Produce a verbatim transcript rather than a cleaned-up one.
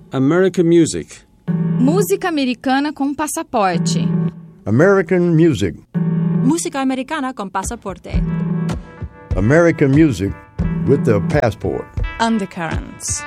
American music. Música americana com passaporte. American music. Música americana com passaporte. American music with a passport. Undercurrents.